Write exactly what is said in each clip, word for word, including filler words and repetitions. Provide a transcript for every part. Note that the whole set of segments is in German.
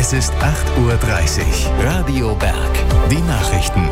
Es ist acht Uhr dreißig. Radio Berg. Die Nachrichten.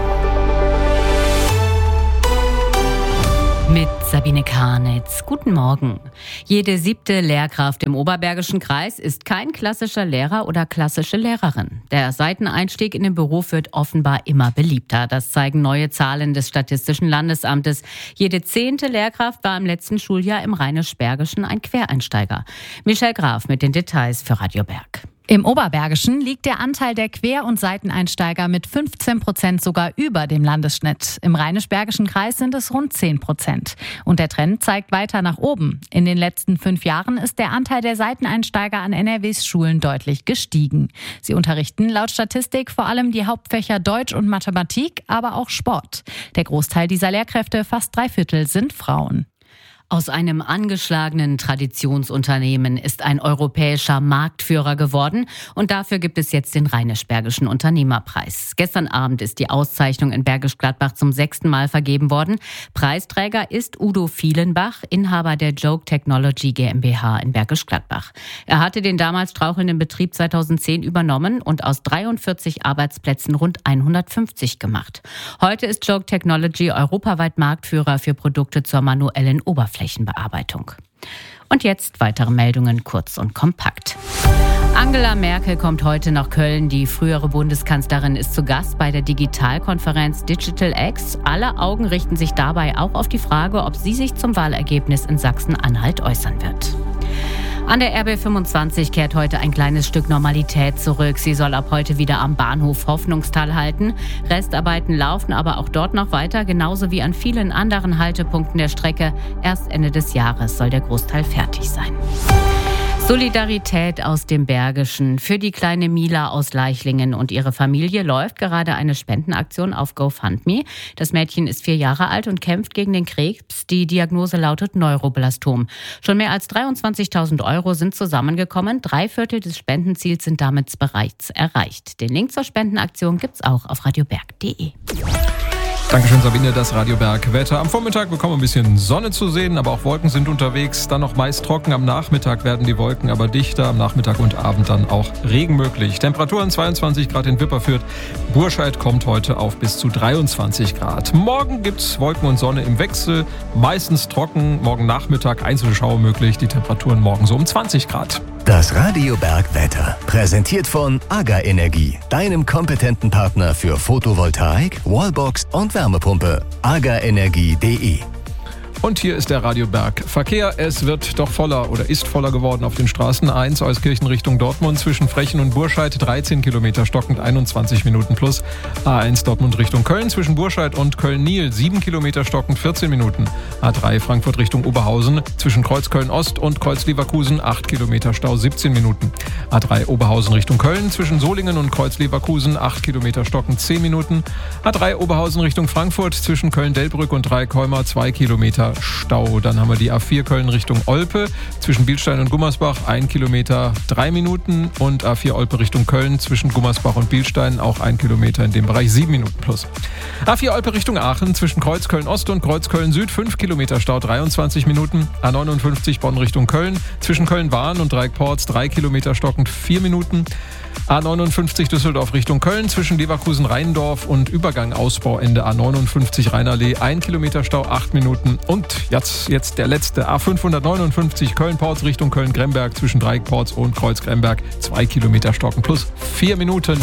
Mit Sabine Karnitz. Guten Morgen. Jede siebte Lehrkraft im Oberbergischen Kreis ist kein klassischer Lehrer oder klassische Lehrerin. Der Seiteneinstieg in den Beruf wird offenbar immer beliebter. Das zeigen neue Zahlen des Statistischen Landesamtes. Jede zehnte Lehrkraft war im letzten Schuljahr im Rheinisch-Bergischen ein Quereinsteiger. Michelle Graf mit den Details für Radio Berg. Im Oberbergischen liegt der Anteil der Quer- und Seiteneinsteiger mit fünfzehn Prozent sogar über dem Landesschnitt. Im Rheinisch-Bergischen Kreis sind es rund zehn Prozent. Und der Trend zeigt weiter nach oben. In den letzten fünf Jahren ist der Anteil der Seiteneinsteiger an N R Ws Schulen deutlich gestiegen. Sie unterrichten laut Statistik vor allem die Hauptfächer Deutsch und Mathematik, aber auch Sport. Der Großteil dieser Lehrkräfte, fast drei Viertel, sind Frauen. Aus einem angeschlagenen Traditionsunternehmen ist ein europäischer Marktführer geworden und dafür gibt es jetzt den Rheinisch-Bergischen Unternehmerpreis. Gestern Abend ist die Auszeichnung in Bergisch Gladbach zum sechsten Mal vergeben worden. Preisträger ist Udo Vielenbach, Inhaber der Joke Technology GmbH in Bergisch Gladbach. Er hatte den damals strauchelnden Betrieb zweitausendzehn übernommen und aus dreiundvierzig Arbeitsplätzen rund hundertfünfzig gemacht. Heute ist Joke Technology europaweit Marktführer für Produkte zur manuellen Oberfläche. Flächenbearbeitung. Und jetzt weitere Meldungen kurz und kompakt. Angela Merkel kommt heute nach Köln. Die frühere Bundeskanzlerin ist zu Gast bei der Digitalkonferenz Digital X. Alle Augen richten sich dabei auch auf die Frage, ob sie sich zum Wahlergebnis in Sachsen-Anhalt äußern wird. An der R B fünfundzwanzig kehrt heute ein kleines Stück Normalität zurück. Sie soll ab heute wieder am Bahnhof Hoffnungstal halten. Restarbeiten laufen aber auch dort noch weiter, genauso wie an vielen anderen Haltepunkten der Strecke. Erst Ende des Jahres soll der Großteil fertig sein. Solidarität aus dem Bergischen. Für die kleine Mila aus Leichlingen und ihre Familie läuft gerade eine Spendenaktion auf GoFundMe. Das Mädchen ist vier Jahre alt und kämpft gegen den Krebs. Die Diagnose lautet Neuroblastom. Schon mehr als dreiundzwanzigtausend Euro sind zusammengekommen. Drei Viertel des Spendenziels sind damit bereits erreicht. Den Link zur Spendenaktion gibt's auch auf radioberg punkt de. Dankeschön, Sabine. Das Radio Berg Wetter. Am Vormittag bekommen wir ein bisschen Sonne zu sehen, aber auch Wolken sind unterwegs. Dann noch meist trocken. Am Nachmittag werden die Wolken aber dichter. Am Nachmittag und Abend dann auch Regen möglich. Temperaturen zweiundzwanzig Grad in Wipperfürth. Burscheid kommt heute auf bis zu dreiundzwanzig Grad. Morgen gibt's Wolken und Sonne im Wechsel. Meistens trocken. Morgen Nachmittag einzelne Schauer möglich. Die Temperaturen morgen so um zwanzig Grad. Das Radio Berg Wetter. Präsentiert von AGA Energie. Deinem kompetenten Partner für Photovoltaik, Wallbox und Wärmepumpe. aga energie punkt de. Und hier ist der Radio Berg Verkehr. Es wird doch voller oder ist voller geworden auf den Straßen. A eins Euskirchen Richtung Dortmund zwischen Frechen und Burscheid dreizehn Kilometer stockend, einundzwanzig Minuten plus. A eins Dortmund Richtung Köln zwischen Burscheid und Köln-Niel sieben Kilometer stockend, vierzehn Minuten. A drei Frankfurt Richtung Oberhausen zwischen Kreuz Köln-Ost und Kreuz Leverkusen acht Kilometer Stau, siebzehn Minuten. A drei Oberhausen Richtung Köln zwischen Solingen und Kreuz Leverkusen acht Kilometer stockend, zehn Minuten. A drei Oberhausen Richtung Frankfurt zwischen Köln-Delbrück und Dreikäumer zwei Kilometer Stau. Dann haben wir die A vier Köln Richtung Olpe zwischen Bilstein und Gummersbach ein Kilometer, drei Minuten und A vier Olpe Richtung Köln zwischen Gummersbach und Bilstein auch ein Kilometer in dem Bereich, sieben Minuten plus. A vier Olpe Richtung Aachen zwischen Kreuz Köln Ost und Kreuz Köln Süd fünf Kilometer Stau, dreiundzwanzig Minuten. A neunundfünfzig Bonn Richtung Köln zwischen Köln-Wahn und Dreieckporz drei Kilometer stockend, vier Minuten. A neunundfünfzig Düsseldorf Richtung Köln zwischen Leverkusen-Rheindorf und Übergang Ausbauende A neunundfünfzig Rheinallee ein Kilometer Stau, acht Minuten. Und jetzt, jetzt der letzte A fünfhundertneunundfünfzig Köln-Porz Richtung Köln-Gremberg zwischen Dreieckporz und Kreuz-Gremberg zwei Kilometer Stocken plus vier Minuten.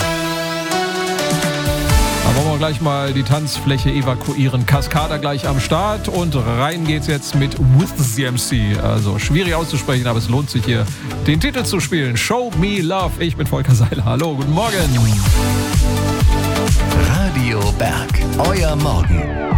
Da wollen wir gleich mal die Tanzfläche evakuieren. Cascada gleich am Start und rein geht's jetzt mit With the C M C. Also schwierig auszusprechen, aber es lohnt sich hier, den Titel zu spielen. Show Me Love. Ich bin Volker Seiler. Hallo, guten Morgen. Radio Berg. Euer Morgen.